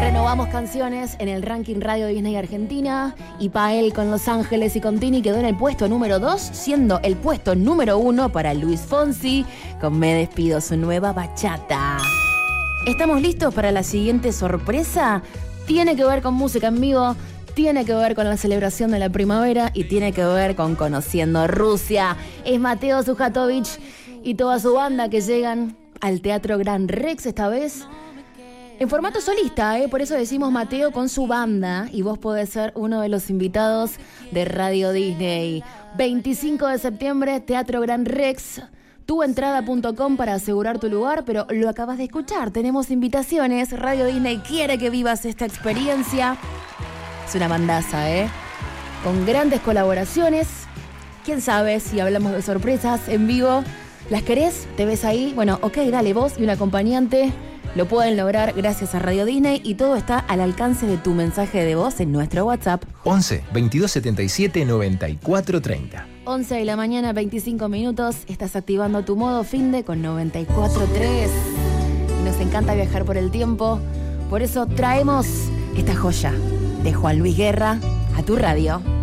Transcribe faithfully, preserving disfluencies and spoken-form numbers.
renovamos canciones en el ranking Radio Disney Argentina y Pael con Los Ángeles y con Tini quedó en el puesto número dos, siendo el puesto número uno para Luis Fonsi con Me Despido, su nueva bachata. ¿Estamos listos para la siguiente sorpresa? Tiene que ver con música en vivo, tiene que ver con la celebración de la primavera y tiene que ver con Conociendo Rusia. Es Mateo Sujatovich y toda su banda que llegan al Teatro Gran Rex esta vez en formato solista, ¿eh? Por eso decimos Mateo con su banda y vos podés ser uno de los invitados de Radio Disney. veinticinco de septiembre, Teatro Gran Rex, tuentrada punto com para asegurar tu lugar, pero lo acabas de escuchar, tenemos invitaciones, Radio Disney quiere que vivas esta experiencia. Es una bandaza, ¿eh? Con grandes colaboraciones, quién sabe si hablamos de sorpresas en vivo. ¿Las querés? ¿Te ves ahí? Bueno, ok, dale, vos y un acompañante lo pueden lograr gracias a Radio Disney y todo está al alcance de tu mensaje de voz en nuestro WhatsApp. once, veintidós setenta y siete, noventa y cuatro treinta. once de la mañana, veinticinco minutos. Estás activando tu modo finde con noventa y cuatro tres. Y nos encanta viajar por el tiempo. Por eso traemos esta joya de Juan Luis Guerra a tu radio.